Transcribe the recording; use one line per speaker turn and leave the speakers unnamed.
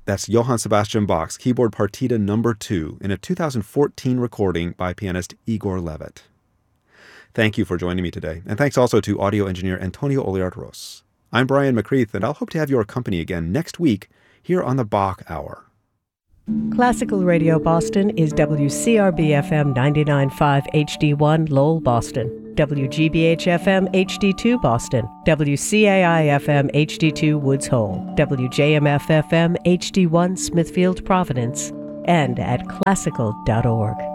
That's Johann Sebastian Bach's keyboard partita number 2 in a 2014 recording by pianist Igor Levit. Thank you for joining me today, and thanks also to audio engineer Antonio Oliart-Ros. I'm Brian McCreath, and I'll hope to have your company again next week here on the Bach Hour.
Classical Radio Boston is WCRB-FM 99.5 HD1 Lowell, Boston, WGBH-FM HD2 Boston, WCAI-FM HD2 Woods Hole, WJMF-FM HD1 Smithfield, Providence, and at classical.org.